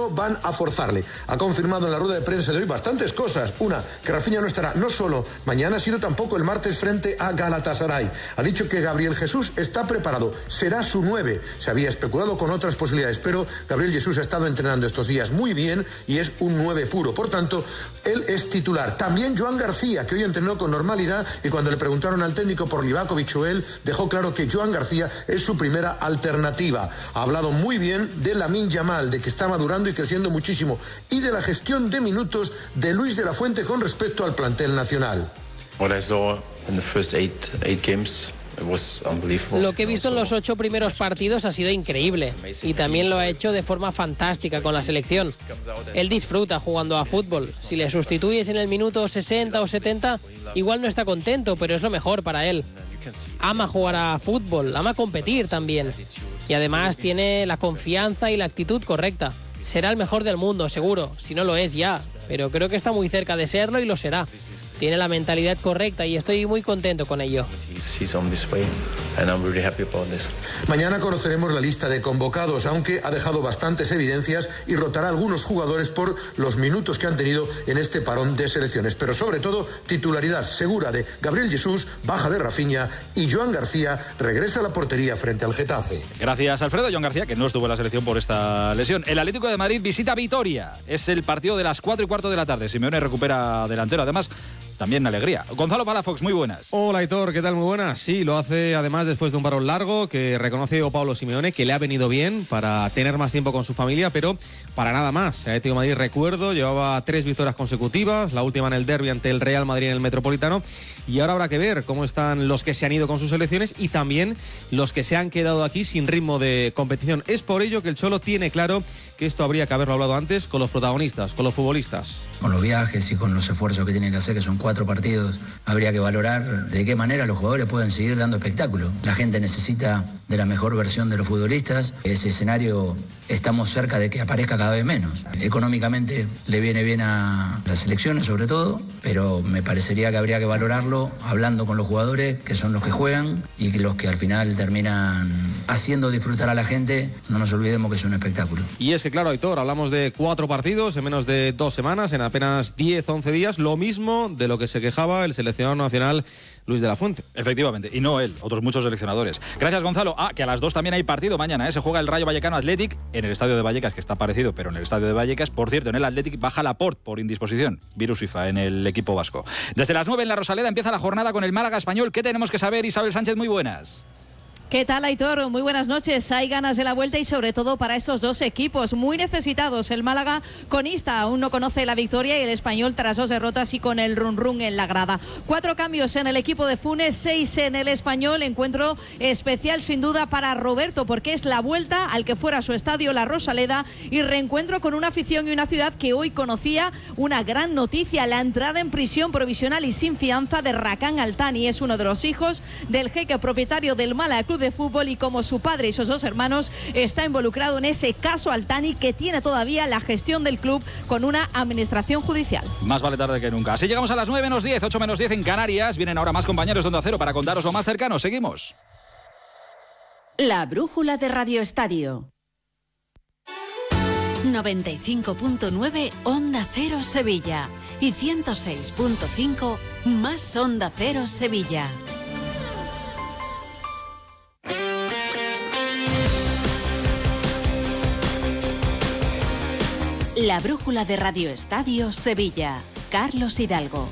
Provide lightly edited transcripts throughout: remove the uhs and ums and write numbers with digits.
no van a forzarle. Ha confirmado en la rueda de prensa de hoy bastantes cosas. Una, que Rafinha no estará no solo mañana, sino tampoco el martes frente a Galatasaray. Ha dicho que Gabriel Jesús está preparado, será su 9. Se había especulado con otras posibilidades, pero Gabriel Jesús ha estado entrenando estos días muy bien y es un 9 puro. Por tanto, él es titular. También Joan García, que hoy entrenó con normalidad, y cuando le preguntaron al técnico por Livakovic o él, dejó claro que Joan García es su primera alternativa. Ha hablado muy bien de Lamine Yamal, de que está madurando y creciendo muchísimo, y de la gestión de minutos de Luis de la Fuente con respecto al plantel nacional. Lo que he visto en los 8 primeros partidos ha sido increíble y también lo ha hecho de forma fantástica con la selección. Él disfruta jugando a fútbol. Si le sustituyes en el minuto 60 o 70, igual no está contento, pero es lo mejor para él. Ama jugar a fútbol, ama competir también. Y además tiene la confianza y la actitud correcta. Será el mejor del mundo, seguro, si no lo es ya, pero creo que está muy cerca de serlo y lo será. Tiene la mentalidad correcta y estoy muy contento con ello. Mañana conoceremos la lista de convocados, aunque ha dejado bastantes evidencias y rotará a algunos jugadores por los minutos que han tenido en este parón de selecciones. Pero sobre todo, titularidad segura de Gabriel Jesús, baja de Rafinha, y Joan García regresa a la portería frente al Getafe. Gracias, Alfredo. Joan García, que no estuvo en la selección por esta lesión. El Atlético de Madrid visita Vitoria. Es el partido de las 4:15 de la tarde. Simeone recupera delantero. Además, también alegría. Gonzalo Palafox, muy buenas. Hola, Aitor, ¿qué tal? Muy buenas. Sí, lo hace además después de un parón largo que reconoce Pablo Simeone, que le ha venido bien para tener más tiempo con su familia, pero para nada más. El Atlético de Madrid, recuerdo, llevaba 3 victorias consecutivas, la última en el derbi ante el Real Madrid en el Metropolitano, y ahora habrá que ver cómo están los que se han ido con sus selecciones y también los que se han quedado aquí sin ritmo de competición. Es por ello que el Cholo tiene claro que esto habría que haberlo hablado antes con los protagonistas, con los futbolistas. Con los viajes y con los esfuerzos que tienen que hacer, que son 4 partidos, habría que valorar de qué manera los jugadores pueden seguir dando espectáculo. La gente necesita de la mejor versión de los futbolistas. Ese escenario estamos cerca de que aparezca cada vez menos. Económicamente le viene bien a las selecciones sobre todo, pero me parecería que habría que valorarlo hablando con los jugadores, que son los que juegan y que los que al final terminan haciendo disfrutar a la gente. No nos olvidemos que es un espectáculo. Y es que claro, Aitor, hablamos de 4 partidos en menos de 2 semanas, en apenas 10-11 días, lo mismo de lo que se quejaba el seleccionador nacional Luis de la Fuente. Efectivamente, y no él, otros muchos seleccionadores. Gracias, Gonzalo. Que a las 2 también hay partido mañana, Se juega el Rayo Vallecano Athletic en el estadio de Vallecas, que está parecido, pero en el estadio de Vallecas. Por cierto, en el Athletic baja Laporte por indisposición, virus FIFA en el equipo vasco. Desde las 9 en la Rosaleda empieza la jornada con el Málaga Español. ¿Qué tenemos que saber? Isabel Sánchez, muy buenas. ¿Qué tal, Aitor? Muy buenas noches. Hay ganas de la vuelta y sobre todo para estos dos equipos muy necesitados. El Málaga conista aún no conoce la victoria y el Español tras 2 derrotas y con el run en la grada. 4 cambios en el equipo de Funes, 6 en el Español. Encuentro especial sin duda para Roberto porque es la vuelta al que fuera su estadio, la Rosaleda, y reencuentro con una afición y una ciudad que hoy conocía una gran noticia: la entrada en prisión provisional y sin fianza de Rakan Altani. Es uno de los hijos del jeque propietario del Málaga Club de Fútbol y como su padre y sus 2 hermanos está involucrado en ese caso Altani, que tiene todavía la gestión del club con una administración judicial. Más vale tarde que nunca. Así llegamos a las 9 menos 10, 8 menos 10 en Canarias. Vienen ahora más compañeros de Onda Cero para contaros lo más cercano. Seguimos. La brújula de Radio Estadio. 95.9 Onda Cero Sevilla y 106.5 más Onda Cero Sevilla. La brújula de Radio Estadio Sevilla. Carlos Hidalgo.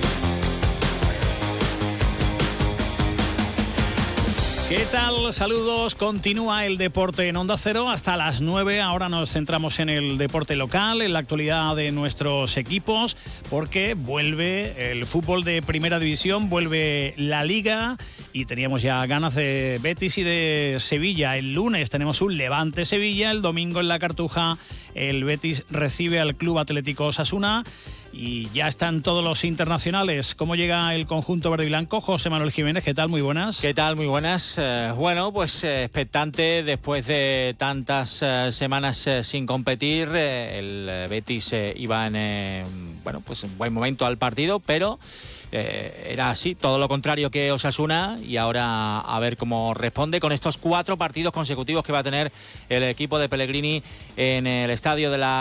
¿Qué tal? Saludos. Continúa el deporte en Onda Cero hasta las 9. Ahora nos centramos en el deporte local, en la actualidad de nuestros equipos, porque vuelve el fútbol de Primera División, vuelve la Liga y teníamos ya ganas de Betis y de Sevilla. El lunes tenemos un Levante Sevilla, el domingo en la Cartuja el Betis recibe al Club Atlético Osasuna. Y ya están todos los internacionales. ¿Cómo llega el conjunto verde y blanco? José Manuel Jiménez, ¿qué tal? Muy buenas. ¿Qué tal? Muy buenas. Bueno, pues expectante después de tantas semanas sin competir. El Betis iba en pues en buen momento al partido, pero era así, todo lo contrario que Osasuna, y ahora a ver cómo responde con estos 4 partidos consecutivos que va a tener el equipo de Pellegrini en el estadio de la